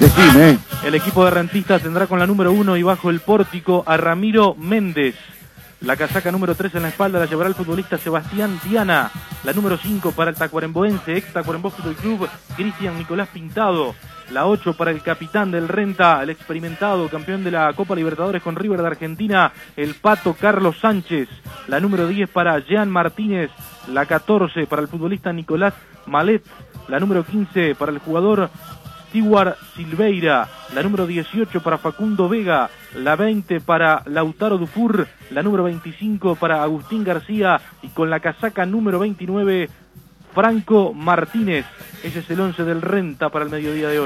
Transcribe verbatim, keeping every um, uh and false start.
Decime. El equipo de Rentistas tendrá con la número uno y bajo el pórtico a Ramiro Méndez. La casaca número tres en la espalda la llevará el futbolista Sebastián Diana. La número cinco para el tacuaremboense, ex Tacuarembó Fútbol Club, Cristian Nicolás Pintado. La ocho para el capitán del Renta, el experimentado campeón de la Copa Libertadores con River de Argentina, el Pato Carlos Sánchez. La número diez para Jean Martínez. La catorce para el futbolista Nicolás Malet. La número quince para el jugador Stewart Silveira, la número dieciocho para Facundo Vega, la veinte para Lautaro Dufour, la número veinticinco para Agustín García y con la casaca número veintinueve, Franco Martínez. Ese es el once del Renta para el mediodía de hoy.